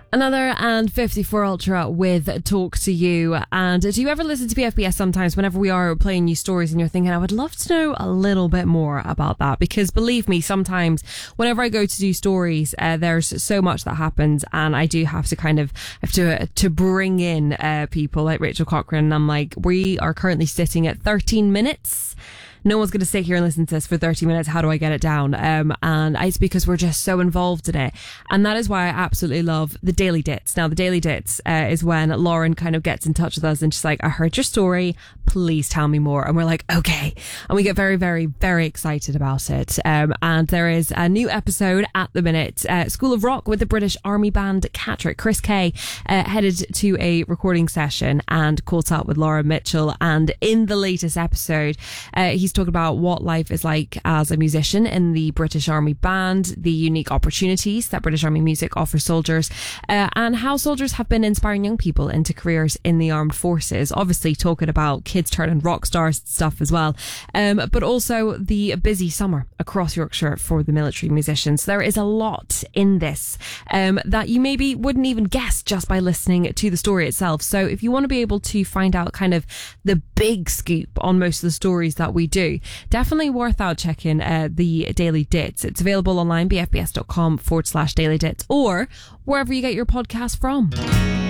Another and 54 Ultra with Talk to You. And do you ever listen to BFBS sometimes whenever we are playing new stories and you're thinking, I would love to know a little bit more about that? Because believe me, sometimes whenever I go to do stories, there's so much that happens and I do have to to bring in people like Rachel Cochrane. And I'm like, we are currently sitting at 13 minutes. No one's going to sit here and listen to this for 30 minutes. How do I get it down? And it's because we're just so involved in it. And that is why I absolutely love the Daily Dits. Now, the Daily Dits is when Lauren kind of gets in touch with us and she's like, I heard your story. Please tell me more. And we're like, okay. And we get very, very, very excited about it. And there is a new episode at the minute. School of Rock with the British Army band Catterick. Chris Kay headed to a recording session and caught up with Laura Mitchell. And in the latest episode, he's talking about what life is like as a musician in the British Army band, the unique opportunities that British Army music offers soldiers, and how soldiers have been inspiring young people into careers in the armed forces. Obviously talking about kids turning rock stars and stuff as well, but also the busy summer across Yorkshire for the military musicians. There is a lot in this that you maybe wouldn't even guess just by listening to the story itself. So if you want to be able to find out kind of the big scoop on most of the stories that we do, definitely worth out checking the Daily Dits. It's available online, bfbs.com/Daily Dits, or wherever you get your podcast from.